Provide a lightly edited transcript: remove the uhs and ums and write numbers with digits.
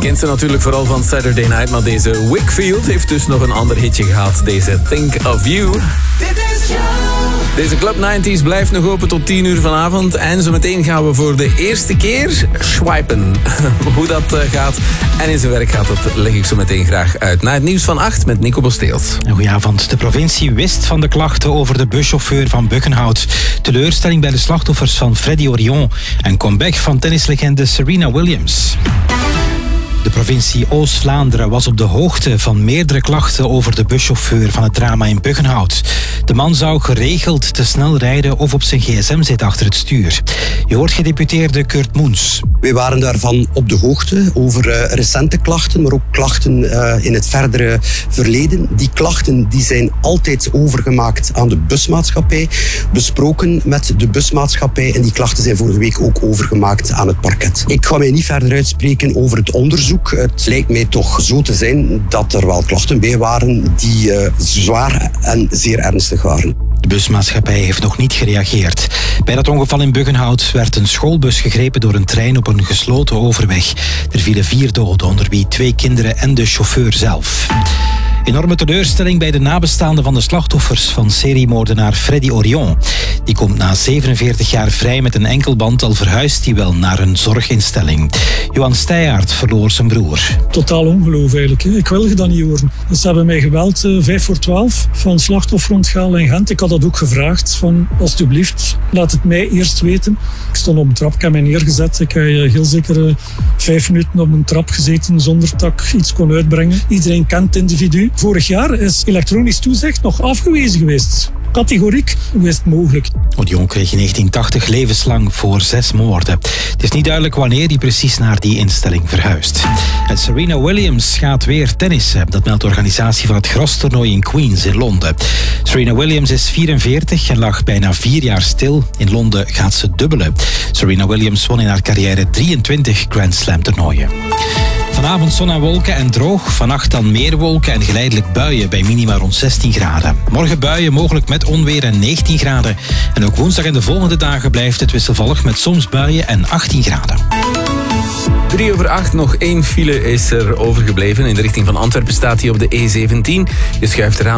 kent ze natuurlijk vooral van Saturday Night, maar deze Wakefield heeft dus nog een ander hitje gehad. Deze Think of You. Deze Club 90s blijft nog open tot 10 uur vanavond. En zometeen gaan we voor de eerste keer swipen. Hoe dat gaat en in zijn werk gaat, dat leg ik zo meteen graag uit. Na het nieuws van 8 met Nico Bosteels. Goedenavond. De provincie wist van de klachten over de buschauffeur van Buggenhout. Teleurstelling bij de slachtoffers van Freddy Orion. En comeback van tennislegende Serena Williams. De provincie Oost-Vlaanderen was op de hoogte van meerdere klachten over de buschauffeur van het drama in Buggenhout. De man zou geregeld te snel rijden of op zijn gsm zit achter het stuur. Je hoort gedeputeerde Kurt Moens. Wij waren daarvan op de hoogte over recente klachten, maar ook klachten in het verdere verleden. Die klachten die zijn altijd overgemaakt aan de busmaatschappij, besproken met de busmaatschappij en die klachten zijn vorige week ook overgemaakt aan het parket. Ik ga mij niet verder uitspreken over het onderzoek. Het lijkt mij toch zo te zijn dat er wel klachten bij waren die zwaar en zeer ernstig waren. De busmaatschappij heeft nog niet gereageerd. Bij dat ongeval in Buggenhout werd een schoolbus gegrepen door een trein op een gesloten overweg. Er vielen 4 doden, onder wie 2 kinderen en de chauffeur zelf. Enorme teleurstelling bij de nabestaanden van de slachtoffers van seriemoordenaar Freddy Orion. Die komt na 47 jaar vrij met een enkelband, al verhuist hij wel naar een zorginstelling. Johan Steijaert verloor zijn broer. Totaal ongeloof eigenlijk. Ik wilde dat niet horen. Dus ze hebben mij gebeld 11:55 van slachtofferonthaal in Gent. Ik had dat ook gevraagd van alsjeblieft laat het mij eerst weten. Ik stond op een trap, ik heb mij neergezet. Ik heb heel zeker 5 minuten op een trap gezeten zonder dat ik iets kon uitbrengen. Iedereen kent het individu. Vorig jaar is elektronisch toezicht nog afgewezen geweest. Categoriek, hoe is het mogelijk? Orion kreeg in 1980 levenslang voor 6 moorden. Het is niet duidelijk wanneer hij precies naar die instelling verhuist. En Serena Williams gaat weer tennissen. Dat meldt de organisatie van het grastoernooi in Queens in Londen. Serena Williams is 44 en lag bijna 4 jaar stil. In Londen gaat ze dubbelen. Serena Williams won in haar carrière 23 Grand Slam toernooien. Vanavond zon en wolken en droog. Vannacht dan meer wolken en geleidelijk buien bij minima rond 16 graden. Morgen buien, mogelijk met onweer en 19 graden. En ook woensdag en de volgende dagen blijft het wisselvallig met soms buien en 18 graden. 7:03, nog 1 file is er overgebleven. In de richting van Antwerpen staat hij op de E17. Je schuift eraan.